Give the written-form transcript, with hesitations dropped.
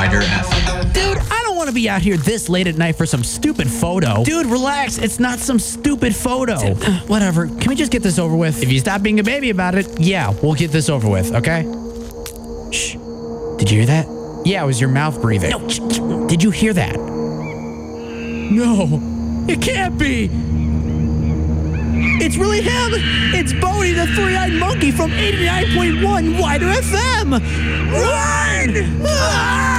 Wider FM. Dude, I don't want to be out here this late at night for some stupid photo. Dude, relax. It's not some stupid photo. Whatever. Can we just get this over with? If you stop being a baby about it, yeah, we'll get this over with, okay? Shh. Did you hear that? Yeah, it was your mouth breathing. No. Did you hear that? No. It can't be. It's really him. It's Bodie, the three-eyed monkey from 89.1 Wider FM. Run!